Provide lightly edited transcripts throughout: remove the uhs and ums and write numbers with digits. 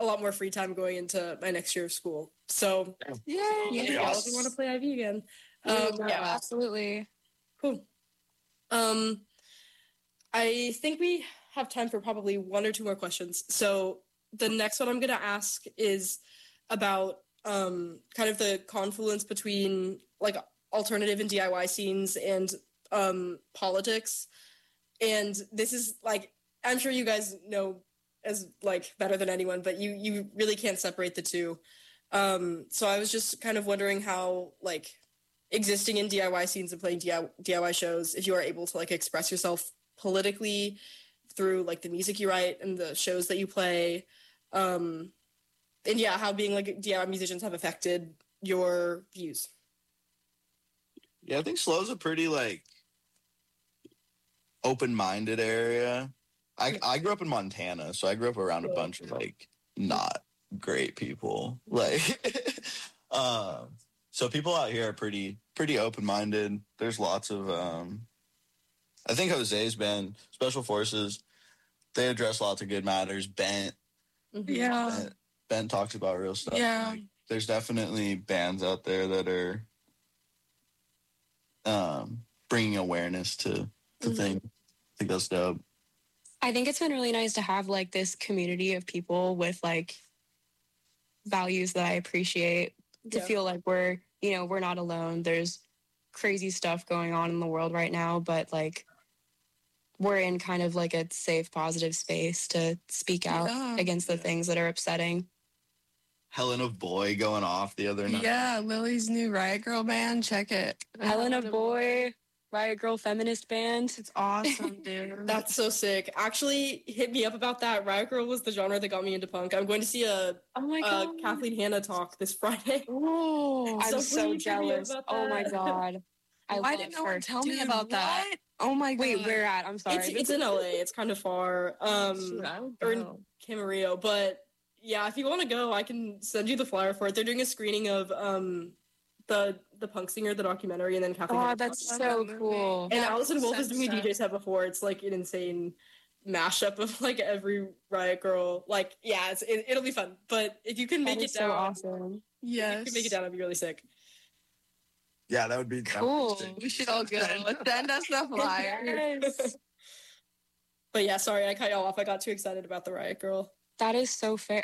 lot more free time going into my next year of school. So yeah, I'll want to play IV again. Absolutely. Cool. I think we have time for probably one or two more questions. So the next one I'm going to ask is about kind of the confluence between like alternative and DIY scenes and politics. And this is like, I'm sure you guys know as like better than anyone, but you really can't separate the two. So I was just kind of wondering how like existing in DIY scenes and playing DIY shows, if you are able to like express yourself politically through like the music you write and the shows that you play, and yeah, how being like DIY musicians have affected your views. Yeah, I think SLO's a pretty like open-minded area. I grew up in Montana, so I grew up around a bunch of like not great people. Like so people out here are pretty open-minded. There's lots of I think Jose's band, Special Forces, they address lots of good matters. Bent talks about real stuff. Yeah. Like, there's definitely bands out there that are bringing awareness to things. I think that's dope. I think it's been really nice to have like this community of people with like values that I appreciate, to feel like we're not alone. There's crazy stuff going on in the world right now, but like we're in kind of like a safe, positive space to speak out against the things that are upsetting. Helen of Boy going off the other night. Yeah, Lily's new Riot Girl band. Check it. Helen of Boy, Riot Girl feminist band. It's awesome, dude. That's so sick. Actually, hit me up about that. Riot Girl was the genre that got me into punk. I'm going to see a Kathleen Hanna talk this Friday. Oh, I'm so jealous. Oh my god. Why didn't no one tell me about that? Oh my god. Wait, where at? I'm sorry. It's in LA. It's kind of far. Or in Camarillo. But yeah, if you want to go, I can send you the flyer for it. They're doing a screening of the Punk Singer, the documentary, and then Kathleen. Oh, that's so cool. And Allison Wolf is doing a DJ set before. It's like an insane mashup of like every Riot Girl. Like, yeah, it'll be fun. But if you can make it down, so awesome. Yes, if you can make it down, it'd be really sick. Yeah, that would be cool. We should all go. Send us the flyer. Yes. But yeah, sorry, I cut y'all off. I got too excited about the Riot Girl. That is so fair.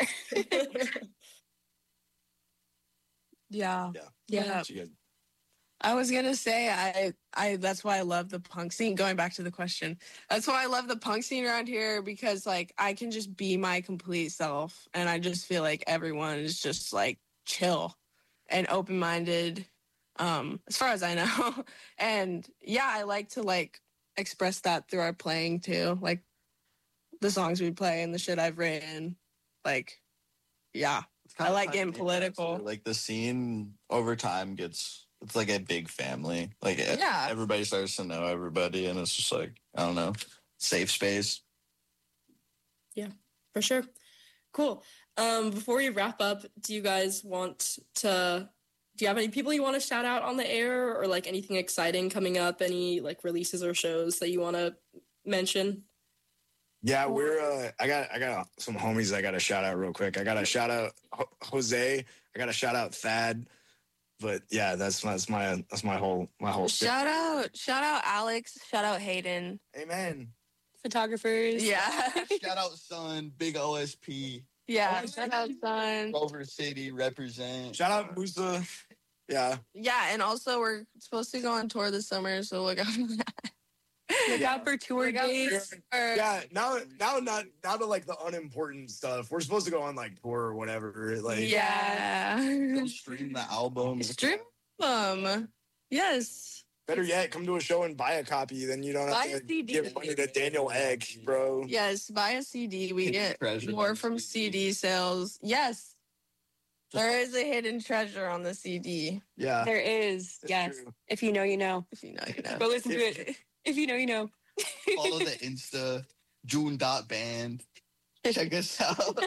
Yeah. Yeah. I was gonna say I that's why I love the punk scene. Going back to the question, that's why I love the punk scene around here, because like I can just be my complete self, and I just feel like everyone is just like chill and open-minded, as far as I know. And yeah, I like to like express that through our playing too, like the songs we play and the shit I've written. Like, yeah, I like getting political. Like the scene over time it's like a big family. Like everybody starts to know everybody, and it's just like, I don't know, safe space. Yeah, for sure. Cool. Before we wrap up, do you have any people you want to shout out on the air, or like anything exciting coming up, any like releases or shows that you want to mention? Yeah, I got some homies I got to shout out real quick. I got to shout out Jose. I got to shout out Thad. But yeah, that's my whole shout out Alex, shout out Hayden. Amen. Photographers. Yeah. Shout out Son, big OSP. Yeah, shout out Son. Culver City represent. Shout out Musa. Yeah. Yeah, and also we're supposed to go on tour this summer, so look out for that. Look out for tour dates. Yeah, now to like the unimportant stuff. We're supposed to go on like tour or whatever. Like, yeah. Stream the album. Stream them. Yes. Better yet, come to a show and buy a copy. Then you don't have to give money to Daniel Egg, bro. Yes, buy a CD. We get more from CD sales. Yes. There is a hidden treasure on the CD. Yeah. There is. Yes. True. If you know, you know. If you know, you know. Go listen to it. If you know, you know. Follow the Insta, June.band. Check us out.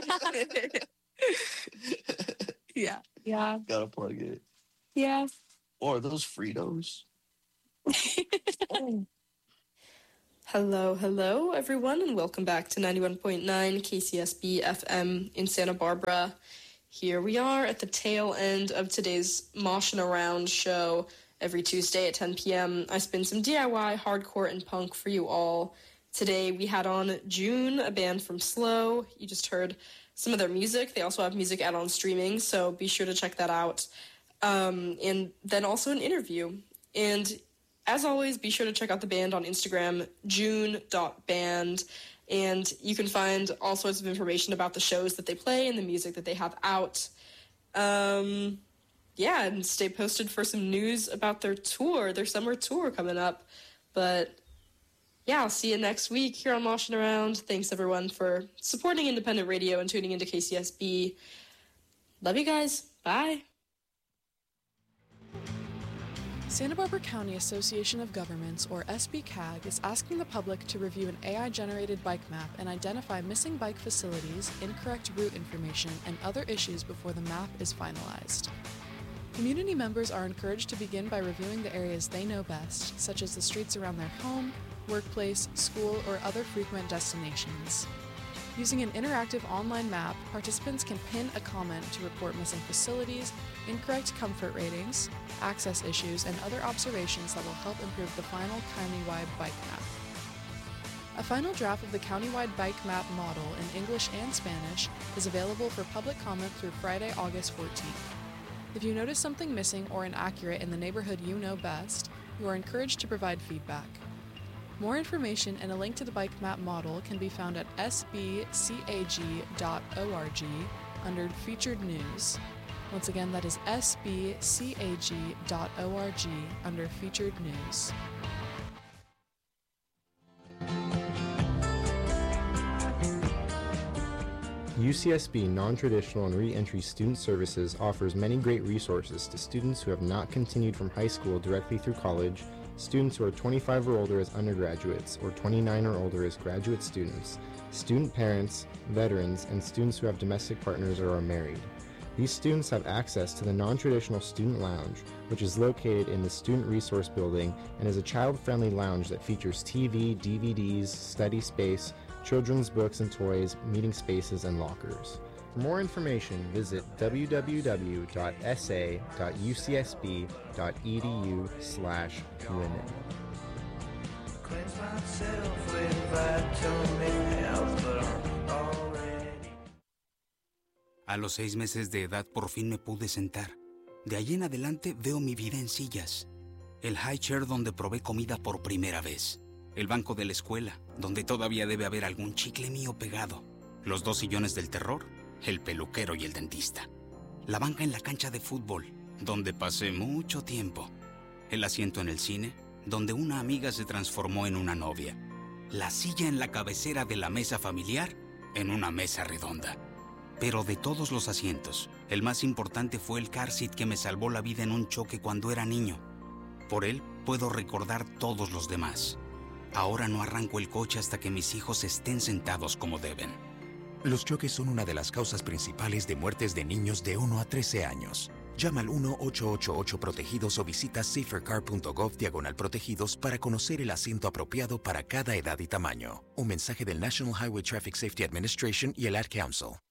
Yeah. Yeah. Gotta plug it. Yeah. Or those Fritos. Hello, everyone, and welcome back to 91.9 KCSB FM in Santa Barbara. Here we are at the tail end of today's Moshin' Around show. Every Tuesday at 10 p.m., I spin some DIY, hardcore, and punk for you all. Today, we had on June, a band from Slow. You just heard some of their music. They also have music out on streaming, so be sure to check that out. And then also an interview. And as always, be sure to check out the band on Instagram, june.band, and you can find all sorts of information about the shows that they play and the music that they have out. And stay posted for some news about their summer tour coming up. But yeah, I'll see you next week here on Moshin' Around. Thanks, everyone, for supporting independent radio and tuning into KCSB. Love you guys. Bye. Santa Barbara County Association of Governments, or SBCAG, is asking the public to review an AI-generated bike map and identify missing bike facilities, incorrect route information, and other issues before the map is finalized. Community members are encouraged to begin by reviewing the areas they know best, such as the streets around their home, workplace, school, or other frequent destinations. Using an interactive online map, participants can pin a comment to report missing facilities, incorrect comfort ratings, access issues, and other observations that will help improve the final countywide bike map. A final draft of the countywide bike map model in English and Spanish is available for public comment through Friday, August 14th. If you notice something missing or inaccurate in the neighborhood you know best, you are encouraged to provide feedback. More information and a link to the bike map model can be found at sbcag.org under Featured News. Once again, that is sbcag.org under Featured News. UCSB Non-Traditional and Re-Entry Student Services offers many great resources to students who have not continued from high school directly through college, students who are 25 or older as undergraduates, or 29 or older as graduate students, student parents, veterans, and students who have domestic partners or are married. These students have access to the Non-Traditional Student Lounge, which is located in the Student Resource Building and is a child-friendly lounge that features TV, DVDs, study space, children's books and toys, meeting spaces, and lockers. For more information, visit www.sa.ucsb.edu/women. A los 6 meses de edad por fin me pude sentar. De allí en adelante veo mi vida en sillas. El high chair donde probé comida por primera vez. El banco de la escuela, donde todavía debe haber algún chicle mío pegado. Los 2 sillones del terror, el peluquero y el dentista. La banca en la cancha de fútbol, donde pasé mucho tiempo. El asiento en el cine, donde una amiga se transformó en una novia. La silla en la cabecera de la mesa familiar, en una mesa redonda. Pero de todos los asientos, el más importante fue el car seat que me salvó la vida en un choque cuando era niño. Por él puedo recordar todos los demás. Ahora no arranco el coche hasta que mis hijos estén sentados como deben. Los choques son una de las causas principales de muertes de niños de 1 a 13 años. Llama al 1-888-PROTEGIDOS o visita safercar.gov/protegidos para conocer el asiento apropiado para cada edad y tamaño. Un mensaje del National Highway Traffic Safety Administration y el Ad Council.